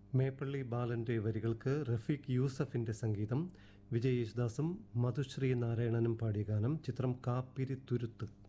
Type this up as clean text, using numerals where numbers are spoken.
മേപ്പള്ളി ബാലൻ്റെ വരികൾക്ക് റഫീഖ് യൂസഫിൻ്റെ സംഗീതം, വിജയ് യേശുദാസും മധുശ്രീ നാരായണനും പാടിയ ഗാനം. ചിത്രം കാപ്പിരി തുരുത്ത്.